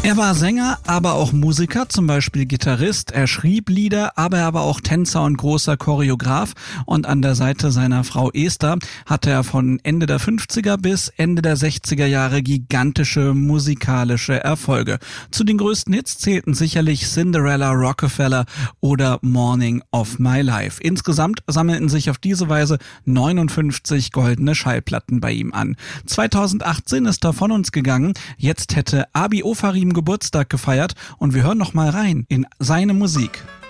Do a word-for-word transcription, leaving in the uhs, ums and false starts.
Er war Sänger, aber auch Musiker, zum Beispiel Gitarrist. Er schrieb Lieder, aber er war auch Tänzer und großer Choreograf. Und an der Seite seiner Frau Esther hatte er von Ende der fünfziger bis Ende der sechziger Jahre gigantische musikalische Erfolge. Zu den größten Hits zählten sicherlich Cinderella, Rockefeller oder Morning of My Life. Insgesamt sammelten sich auf diese Weise neunundfünfzig goldene Schallplatten bei ihm an. zweitausendachtzehn ist er von uns gegangen. Jetzt hätte Abi Ofarim Geburtstag gefeiert und wir hören noch mal rein in seine Musik.